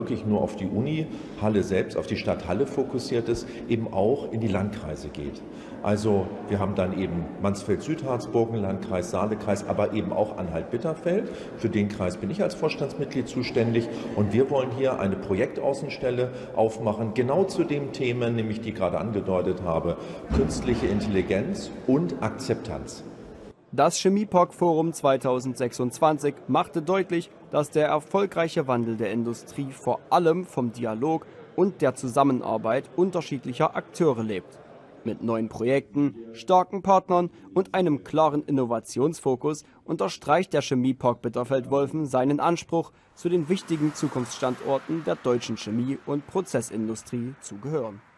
wirklich nur auf die Uni Halle selbst, auf die Stadt Halle fokussiert ist, eben auch in die Landkreise geht. Also wir haben dann eben Mansfeld-Südharz, Burgenlandkreis, Saalekreis, aber eben auch Anhalt-Bitterfeld. Für den Kreis bin ich als Vorstandsmitglied zuständig und wir wollen hier eine Projektaußenstelle aufmachen, genau zu den Themen, nämlich die ich gerade angedeutet habe, künstliche Intelligenz und Akzeptanz. Das Chemiepark-Forum 2026 machte deutlich, dass der erfolgreiche Wandel der Industrie vor allem vom Dialog und der Zusammenarbeit unterschiedlicher Akteure lebt. Mit neuen Projekten, starken Partnern und einem klaren Innovationsfokus unterstreicht der Chemiepark Bitterfeld-Wolfen seinen Anspruch, zu den wichtigen Zukunftsstandorten der deutschen Chemie- und Prozessindustrie zu gehören.